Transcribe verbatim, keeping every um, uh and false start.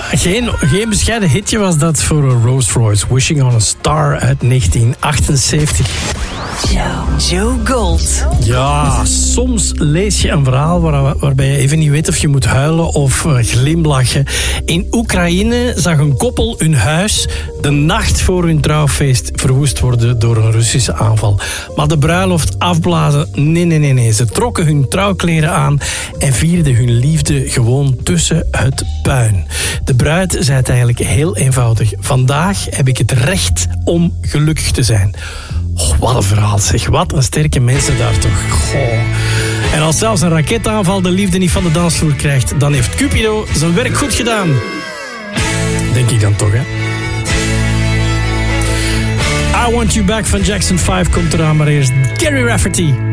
geen, geen bescheiden hitje was dat voor Rolls Royce. Wishing on a Star uit negentien achtenzeventig. Joe, Joe Gold. Ja, soms lees je een verhaal waar, waarbij je even niet weet of je moet huilen of uh, glimlachen. In Oekraïne zag een koppel hun huis de nacht voor hun trouwfeest verwoest worden door een Russische aanval. Maar de bruiloft afblazen, nee, nee, nee, nee. Ze trokken hun trouwkleren aan en vierden hun liefde gewoon tussen het puin. De bruid zei het eigenlijk heel eenvoudig. Vandaag heb ik het recht om gelukkig te zijn. Oh, wat een verhaal zeg. Wat een sterke mensen daar toch. Goh. En als zelfs een raketaanval de liefde niet van de dansvloer krijgt, dan heeft Cupido zijn werk goed gedaan. Denk ik dan toch, hè? I Want You Back van Jackson vijf komt eraan, maar eerst Gary Rafferty.